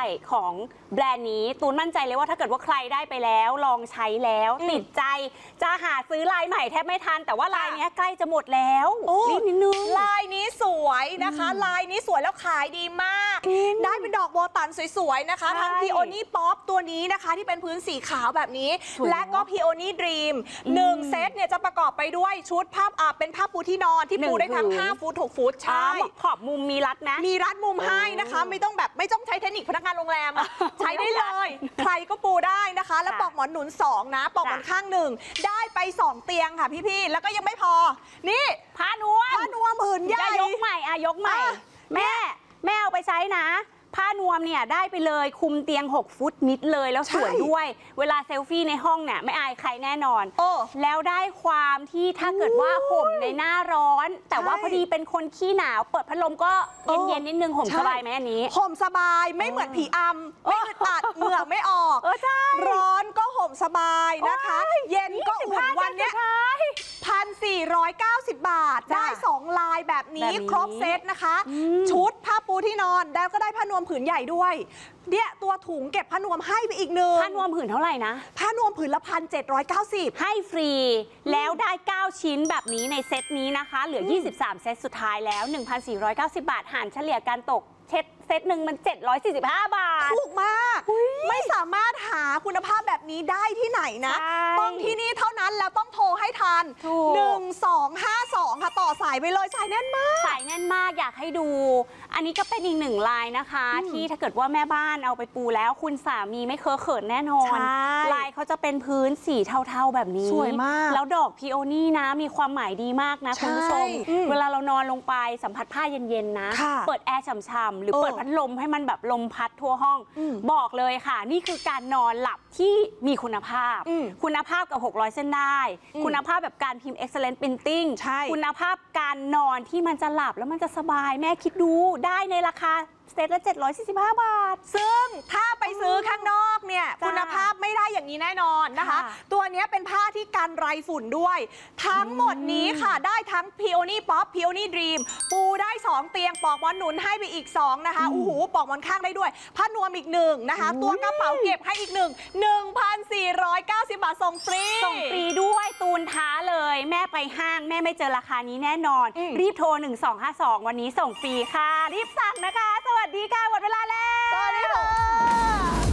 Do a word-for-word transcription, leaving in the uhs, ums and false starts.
ของแบรนด์นี้ตูนมั่นใจเลยว่าถ้าเกิดว่าใครได้ไปแล้วลองใช้แล้วติดใจจะหาซื้อลายใหม่แทบไม่ทันแต่ว่าลายนี้ใกล้จะหมดแล้วรีบนิดนึงลายนี้สวยนะคะลายนี้สวยแล้วขายดีมากได้เป็นดอกโบตันสวยๆนะคะทั้งพีโอนี่ป๊อปตัวนี้นะคะที่เป็นพื้นสีขาวแบบนี้และก็พีโอนี่ดรีมหนึ่งเซตเนี่ยจะประกอบไปด้วยชุดผ้าอ่าเป็นผ้าปูที่นอนที่ปูได้ทั้งห้าฟุตหกฟุตใช่ขอบมุมมีรัดนะมีรัดมุมให้นะคะไม่ต้องแบบไม่ต้องใช้เทคนิคพนักงานโรงแรมใช้ได้เลยใครก็ปูได้นะคะแล้วปลอกหมอนหนุนสองนะปลอกหมอนข้างหนึ่งได้ไปสองเตียงค่ะพี่ๆแล้วก็ยังไม่พอนี่ผ้านวมผ้านวมผืนใหญ่ยกใหม่อะยกใหม่แม่แม่เอาไปใช้นะผ้านวมเนี่ยได้ไปเลยคุมเตียงหกฟุตมิดเลยแล้วสวยด้วยเวลาเซลฟี่ในห้องเนี่ยไม่อายใครแน่นอนแล้วได้ความที่ถ้าเกิดว่าห่มในหน้าร้อนแต่ว่าพอดีเป็นคนขี้หนาวเปิดพัดลมก็เย็นๆนิดนึงห่มสบายไหมอันนี้ห่มสบายไม่เหมือนผีอำไม่อึดอัดเหงื่อไม่ออกร้อนก็ห่มสบายนะคะเย็นก็อุ่นวันเนี้ยพันสี่ร้อยเก้าสิบบาทได้สองลายแบบนี้ครบเซตนะคะชุดผ้าปูที่นอนแล้วก็ได้ผ้านวมผืนใหญ่ด้วยเนี่ยตัวถุงเก็บผ้านวมให้ไปอีกหนึ่งผ้านวมผืนเท่าไหร่นะผ้านวมผืนละพันเจ็ดร้อยเก้าสิบให้ฟรีแล้วได้เก้าชิ้นแบบนี้ในเซตนี้นะคะเหลือยี่สิบสามเซตสุดท้ายแล้ว หนึ่งพันสี่ร้อยเก้าสิบบาทหารเฉลี่ยการตกเซตเซตหนึ่งมันเจ็ดร้อยสี่สิบห้าบาทถูกมากไม่สามารถหาคุณภาพแบบนี้ได้ที่ไหนนะต้องที่นี่เท่านั้นแล้วต้องโทรให้ทันหนึ่งสองห้าสองค่ะต่อสายไปเลยสายแน่นมากสายแน่นมากอยากให้ดูอันนี้ก็เป็นอีกหนึ่งลายนะคะที่ถ้าเกิดว่าแม่บ้านเอาไปปูแล้วคุณสามีไม่เคอะเขินแน่นอนลายเขาจะเป็นพื้นสีเทาๆแบบนี้สวยมากแล้วดอกพีโอนี่นะมีความหมายดีมากนะคุณผู้ชมเวลาเรานอนลงไปสัมผัสผ้าเย็นๆนะเปิดแอร์ฉ่ำๆหรือเปิดพัดลมให้มันแบบลมพัดทั่วห้องบอกเลยค่ะนี่คือการนอนหลับที่มีคุณภาพคุณภาพกับหกร้อยเส้นได้คุณภาพแบบการพิมพ์ Excellent Printing คุณภาพการนอนที่มันจะหลับแล้วมันจะสบายแม่คิดดูได้ในราคาเซตละเจ็ดร้อยสี่สิบห้าบาทซึ่งถ้าไปซื้อข้างนอกเนี่ยคุณภาพไม่ได้อย่างนี้แน่นอนนะคะตัวนี้เป็นผ้าที่กันไรฝุ่นด้วยทั้งหมดนี้ค่ะได้ทั้ง พี โอ นี่ Pop พี โอ นี่ Dream ปูได้สองเตียงปลอกหมอนหนุนให้ไปอีกสองนะคะโอ้โหปลอกหมอนข้างได้ด้วยผ้านวมอีกหนึ่งนะคะตัวกระเป๋าเก็บให้อีกหนึ่ง หนึ่งพันสี่ร้อยเก้าสิบบาทส่งฟรีส่งฟรีด้วยตูนท้าเลยแม่ไปห้างแม่ไม่เจอราคานี้แน่นอนรีบโทรหนึ่งสองห้าสองวันนี้ส่งฟรีค่ะรีบสั่งนะคะสวัสดีค่ะหมดเวลาแล้วสวัสดีค่ะ